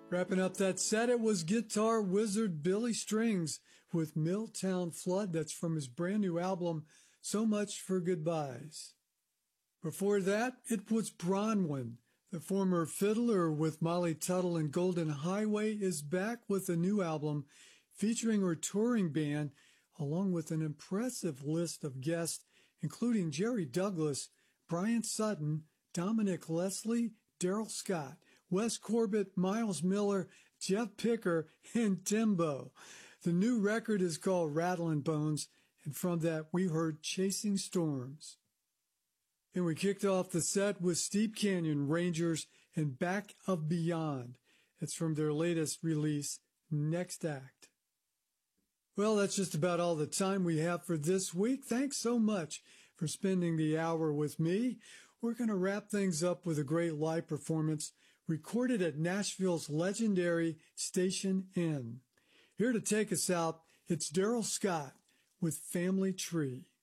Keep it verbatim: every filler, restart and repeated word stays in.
Wrapping up that set, it was guitar wizard Billy Strings with Milltown Flood. That's from his brand new album, So Much for Goodbyes. Before that, it was Bronwyn. The former fiddler with Molly Tuttle and Golden Highway is back with a new album featuring her touring band, along with an impressive list of guests, including Jerry Douglas, Brian Sutton, Dominic Leslie, Daryl Scott, Wes Corbett, Miles Miller, Jeff Picker, and Timbo. The new record is called Rattlin' Bones, and from that we heard Chasing Storms. And we kicked off the set with Steep Canyon Rangers and Back of Beyond. It's from their latest release, Next Act. Well, that's just about all the time we have for this week. Thanks so much for spending the hour with me. We're going to wrap things up with a great live performance recorded at Nashville's legendary Station Inn. Here to take us out, it's Daryl Scott with Family Tree.